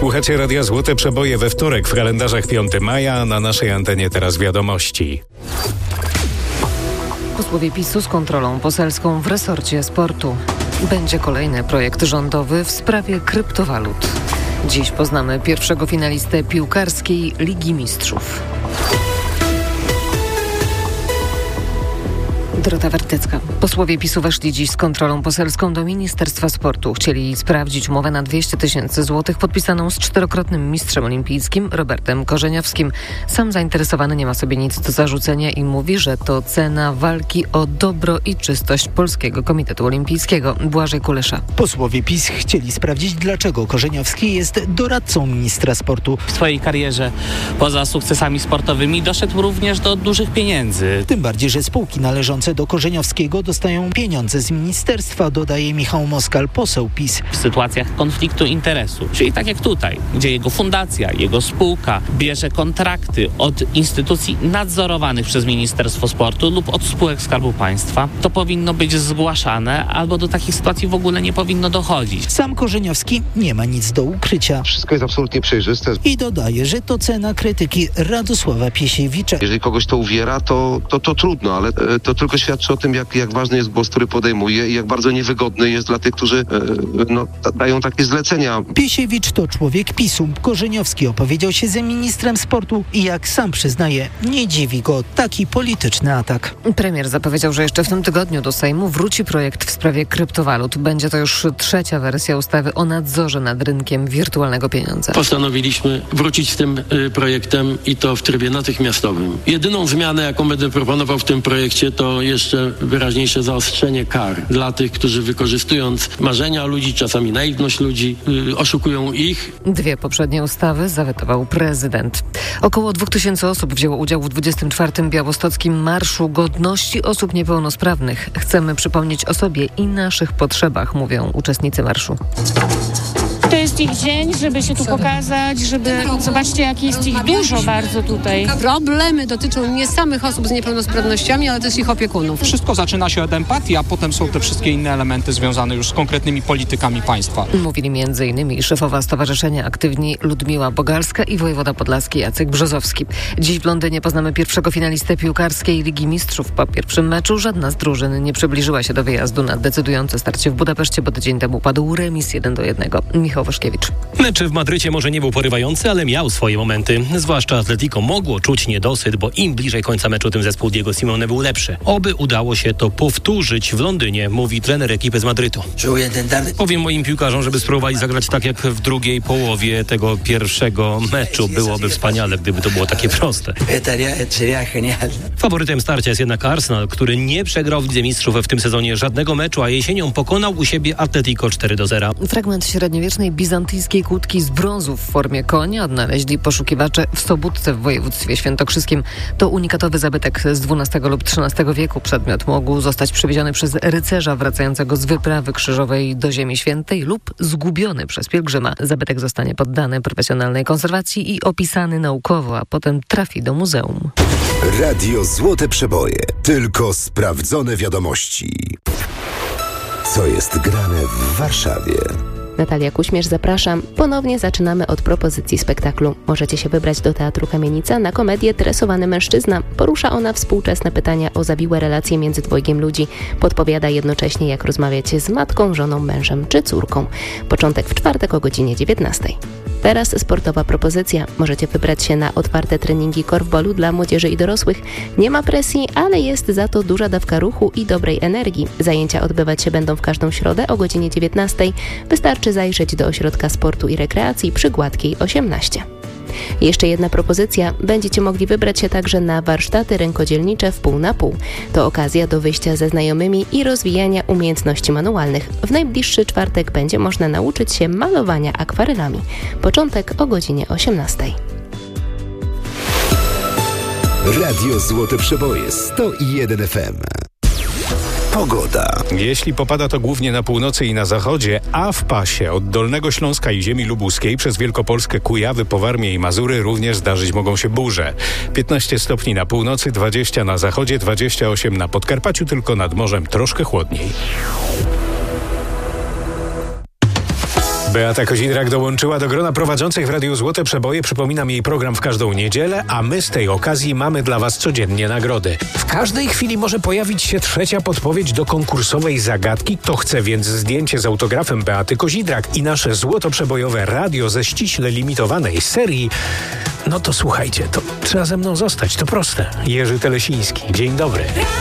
Słuchacie Radia Złote Przeboje we wtorek, w kalendarzach 5 maja, a na naszej antenie teraz wiadomości. Posłowie PiS-u z kontrolą poselską w resorcie sportu. Będzie kolejny projekt rządowy w sprawie kryptowalut. Dziś poznamy pierwszego finalistę piłkarskiej Ligi Mistrzów. Dorota Wertycka. Posłowie PiS-u weszli dziś z kontrolą poselską do Ministerstwa Sportu. Chcieli sprawdzić umowę na 200 000 złotych podpisaną z 4-krotnym mistrzem olimpijskim Robertem Korzeniowskim. Sam zainteresowany nie ma sobie nic do zarzucenia i mówi, że to cena walki o dobro i czystość Polskiego Komitetu Olimpijskiego. Błażej Kulesza. Posłowie PiS chcieli sprawdzić, dlaczego Korzeniowski jest doradcą ministra sportu. W swojej karierze poza sukcesami sportowymi doszedł również do dużych pieniędzy. Tym bardziej, że spółki należące do Korzeniowskiego dostają pieniądze z ministerstwa, dodaje Michał Moskal, poseł PiS. W sytuacjach konfliktu interesu, czyli tak jak tutaj, gdzie jego fundacja, jego spółka bierze kontrakty od instytucji nadzorowanych przez Ministerstwo Sportu lub od spółek Skarbu Państwa, to powinno być zgłaszane albo do takich sytuacji w ogóle nie powinno dochodzić. Sam Korzeniowski nie ma nic do ukrycia. Wszystko jest absolutnie przejrzyste. I dodaje, że to cena krytyki Radosława Piesiewicza. Jeżeli kogoś to uwiera, to trudno, ale to tylko świadczy o tym, jak ważny jest głos, który podejmuje i jak bardzo niewygodny jest dla tych, którzy dają takie zlecenia. Piesiewicz to człowiek PiS-u. Korzeniowski opowiedział się ze ministrem sportu i jak sam przyznaje, nie dziwi go taki polityczny atak. Premier zapowiedział, że jeszcze w tym tygodniu do Sejmu wróci projekt w sprawie kryptowalut. Będzie to już trzecia wersja ustawy o nadzorze nad rynkiem wirtualnego pieniądza. Postanowiliśmy wrócić z tym projektem i to w trybie natychmiastowym. Jedyną zmianę, jaką będę proponował w tym projekcie, to jeszcze wyraźniejsze zaostrzenie kar dla tych, którzy wykorzystując marzenia ludzi, czasami naiwność ludzi, oszukują ich. 2 poprzednie ustawy zawetował prezydent. Około 2000 osób wzięło udział w 24. Białostockim Marszu Godności Osób Niepełnosprawnych. Chcemy przypomnieć o sobie i naszych potrzebach, mówią uczestnicy marszu. To jest ich dzień, żeby się tu pokazać, zobaczcie, jak jest ich dużo bardzo tutaj. Problemy dotyczą nie samych osób z niepełnosprawnościami, ale też ich opiekunów. Wszystko zaczyna się od empatii, a potem są te wszystkie inne elementy związane już z konkretnymi politykami państwa. Mówili m.in. szefowa Stowarzyszenia Aktywni Ludmiła Bogalska i wojewoda podlaski Jacek Brzozowski. Dziś w Londynie poznamy pierwszego finalistę piłkarskiej Ligi Mistrzów. Po pierwszym meczu żadna z drużyn nie przybliżyła się do wyjazdu na decydujące starcie w Budapeszcie, bo tydzień temu padł remis 1-1. Michał Waszkiewicz. Mecz w Madrycie może nie był porywający, ale miał swoje momenty. Zwłaszcza Atletico mogło czuć niedosyt, bo im bliżej końca meczu, tym zespół Diego Simeone był lepszy. Oby udało się to powtórzyć w Londynie, mówi trener ekipy z Madrytu. Powiem moim piłkarzom, żeby spróbowali zagrać tak jak w drugiej połowie tego pierwszego meczu. Byłoby wspaniale, gdyby to było takie proste. Faworytem starcia jest jednak Arsenal, który nie przegrał w Lidze Mistrzów w tym sezonie żadnego meczu, a jesienią pokonał u siebie Atletico 4-0. Fragment średniowiecznej bizantyjskiej kłódki z brązu w formie konia odnaleźli poszukiwacze w Sobótce w województwie świętokrzyskim. To unikatowy zabytek z XII lub XIII wieku. Przedmiot mógł zostać przywieziony przez rycerza wracającego z wyprawy krzyżowej do Ziemi Świętej lub zgubiony przez pielgrzyma. Zabytek zostanie poddany profesjonalnej konserwacji i opisany naukowo, a potem trafi do muzeum. Radio Złote Przeboje. Tylko sprawdzone wiadomości. Co jest grane w Warszawie? Natalia Kuśmierz, zapraszam. Ponownie zaczynamy od propozycji spektaklu. Możecie się wybrać do Teatru Kamienica na komedię Tresowany mężczyzna. Porusza ona współczesne pytania o zawiłe relacje między dwojgiem ludzi. Podpowiada jednocześnie, jak rozmawiać z matką, żoną, mężem czy córką. Początek w czwartek o godzinie 19. Teraz sportowa propozycja. Możecie wybrać się na otwarte treningi korfbolu dla młodzieży i dorosłych. Nie ma presji, ale jest za to duża dawka ruchu i dobrej energii. Zajęcia odbywać się będą w każdą środę o godzinie 19. Wystarczy zajrzeć do Ośrodka Sportu i Rekreacji przy Gładkiej 18. Jeszcze jedna propozycja. Będziecie mogli wybrać się także na warsztaty rękodzielnicze w pół na pół. To okazja do wyjścia ze znajomymi i rozwijania umiejętności manualnych. W najbliższy czwartek będzie można nauczyć się malowania akwarelami. Początek o godzinie 18. Radio Złote Przeboje 101 FM. Pogoda. Jeśli popada, to głównie na północy i na zachodzie, a w pasie od Dolnego Śląska i ziemi lubuskiej przez Wielkopolskę, Kujawy, Powarmie i Mazury również zdarzyć mogą się burze. 15 stopni na północy, 20 na zachodzie, 28 na Podkarpaciu, tylko nad morzem troszkę chłodniej. Beata Kozidrak dołączyła do grona prowadzących w Radiu Złote Przeboje. Przypominam, jej program w każdą niedzielę, a my z tej okazji mamy dla Was codziennie nagrody. W każdej chwili może pojawić się trzecia podpowiedź do konkursowej zagadki. Kto chce więc zdjęcie z autografem Beaty Kozidrak i nasze złotoprzebojowe radio ze ściśle limitowanej serii, no to słuchajcie, to trzeba ze mną zostać, to proste. Jerzy Telesiński, dzień dobry.